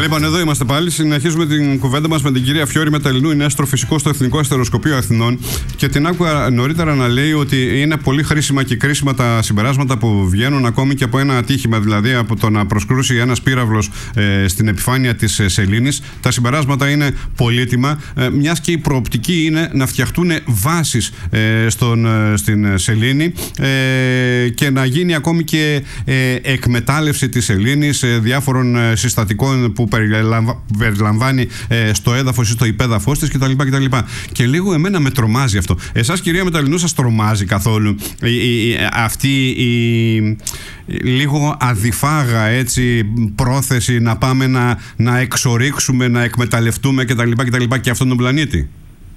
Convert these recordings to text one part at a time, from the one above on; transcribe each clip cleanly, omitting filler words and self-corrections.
Λοιπόν, εδώ είμαστε πάλι. Συνεχίζουμε την κουβέντα μας με την κυρία Φιώρη Μεταλλινού. Είναι αστροφυσικό στο Εθνικό Αστεροσκοπείο Αθηνών. Και την άκουγα νωρίτερα να λέει ότι είναι πολύ χρήσιμα και κρίσιμα τα συμπεράσματα που βγαίνουν ακόμη και από ένα ατύχημα. Δηλαδή από το να προσκρούσει ένας πύραυλος στην επιφάνεια της σελήνης. Τα συμπεράσματα είναι πολύτιμα. Μιας και η προοπτική είναι να φτιαχτούν βάσεις στην σελήνη και να γίνει ακόμη και εκμετάλλευση της σελήνης διάφορων συστατικών που περιλαμβάνει στο έδαφος ή στο υπέδαφος της κτλ. Και λίγο εμένα με τρομάζει αυτό. Εσάς, κυρία Μεταλλινού, σας τρομάζει καθόλου αυτή η λίγο αδιφάγα έτσι πρόθεση να πάμε να εξορίξουμε, να εκμεταλλευτούμε κτλ. Και αυτόν τον πλανήτη?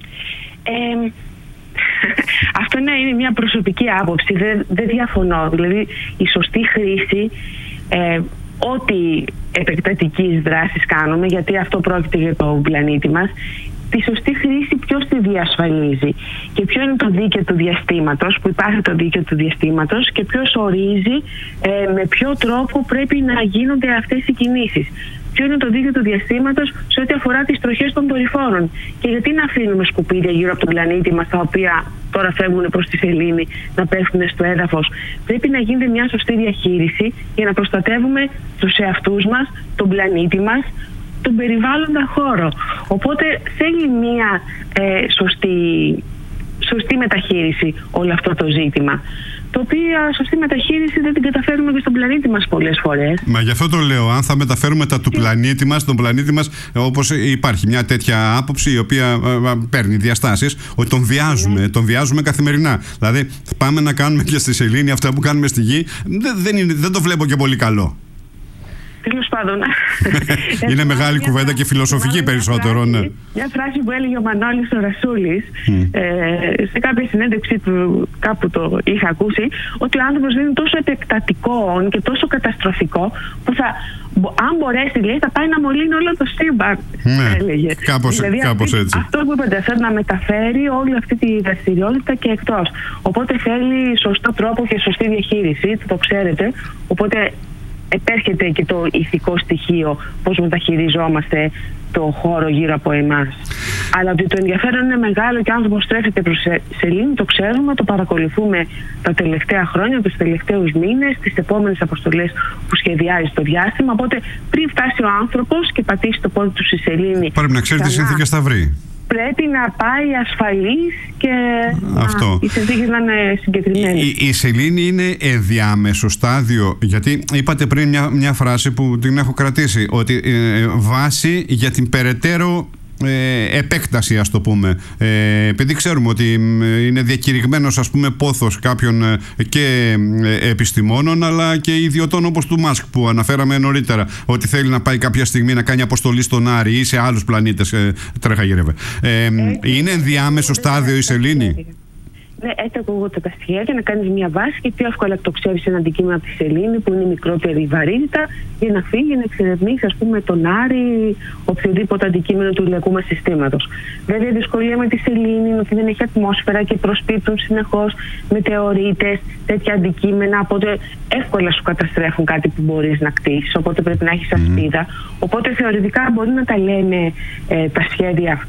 Αυτό είναι μια προσωπική άποψη, δεν διαφωνώ. Δηλαδή η σωστή χρήση, ό,τι επεκτατικής δράσης κάνουμε, γιατί αυτό πρόκειται για τον πλανήτη μας, τη σωστή χρήση ποιος τη διασφαλίζει και ποιο είναι το δίκαιο του διαστήματος, που υπάρχει το δίκαιο του διαστήματος και ποιος ορίζει με ποιο τρόπο πρέπει να γίνονται αυτές οι κινήσεις. Ποιο είναι το δίκαιο του διαστήματος σε ό,τι αφορά τις τροχές των δορυφόρων. Και γιατί να αφήνουμε σκουπίδια γύρω από τον πλανήτη μας, τα οποία τώρα φεύγουν προς τη σελήνη, να πέφτουν στο έδαφος? Πρέπει να γίνεται μια σωστή διαχείριση για να προστατεύουμε τους εαυτούς μας, τον πλανήτη μας, τον περιβάλλοντα χώρο. Οπότε θέλει μια σωστή μεταχείριση όλο αυτό το ζήτημα. Το οποίο σωστή μεταχείριση δεν την καταφέρουμε και στον πλανήτη μας πολλές φορές. Μα γι' αυτό το λέω. Αν θα μεταφέρουμε τα του πλανήτη μας, τον πλανήτη μας, όπως υπάρχει μια τέτοια άποψη η οποία παίρνει διαστάσεις, ότι τον βιάζουμε καθημερινά. Δηλαδή, πάμε να κάνουμε και στη σελήνη αυτά που κάνουμε στη γη, δεν το βλέπω και πολύ καλό. Τέλος πάντων. Είναι μεγάλη κουβέντα και φιλοσοφική περισσότερο. Μια φράση που έλεγε ο Μανώλης ο Ρασούλης σε κάποια συνέντευξη του, κάπου το είχα ακούσει, ότι ο άνθρωπος είναι τόσο επεκτατικό και τόσο καταστροφικό που αν μπορέσει, λέει, θα πάει να μολύνει όλο το σύμπαν. Έλεγε. Κάπως έτσι. Αυτό που είπατε, θέλει να μεταφέρει όλη αυτή τη δραστηριότητα και εκτός. Οπότε θέλει σωστό τρόπο και σωστή διαχείριση, το ξέρετε. Οπότε επέρχεται και το ηθικό στοιχείο, πώς μεταχειριζόμαστε το χώρο γύρω από εμάς. Αλλά ότι το ενδιαφέρον είναι μεγάλο και ο άνθρωπος στρέφεται προς σελήνη, το ξέρουμε, το παρακολουθούμε τα τελευταία χρόνια, τους τελευταίους μήνες, τις επόμενες αποστολές που σχεδιάζει στο διάστημα. Οπότε πριν φτάσει ο άνθρωπος και πατήσει το πόδι του στη σελήνη, πρέπει να ξέρει τι συνθήκες θα βρει. Πρέπει να πάει ασφαλής και οι συνθήκες να είναι συγκεκριμένες. Η σελήνη είναι ενδιάμεσο στάδιο, γιατί είπατε πριν μια φράση που την έχω κρατήσει, ότι βάση για την περαιτέρω επέκταση, ας το πούμε, επειδή ξέρουμε ότι είναι διακηρυγμένος, ας πούμε, πόθος κάποιων και επιστημόνων αλλά και ιδιωτών όπως του Μάσκ που αναφέραμε νωρίτερα, ότι θέλει να πάει κάποια στιγμή να κάνει αποστολή στον Άρη ή σε άλλους πλανήτες. Τρέχα γύρευε. Είναι ενδιάμεσο στάδιο η σελήνη? Ναι, έτσι ακούγονται τα σχέδια, να κάνεις μια βάση και πιο εύκολα εκτοξεύεις ένα αντικείμενο από τη σελήνη που είναι μικρότερη βαρύτητα για να φύγει, να εξερευνήσει, ας πούμε, τον Άρη, οποιοδήποτε αντικείμενο του ηλιακού μας συστήματος. Βέβαια, η δυσκολία με τη σελήνη είναι ότι δεν έχει ατμόσφαιρα και προσπίπτουν συνεχώς μετεωρίτες, τέτοια αντικείμενα. Οπότε εύκολα σου καταστρέφουν κάτι που μπορείς να κτίσεις. Οπότε πρέπει να έχεις ασπίδα. Οπότε θεωρητικά μπορεί να τα λένε τα σχέδια αυτά.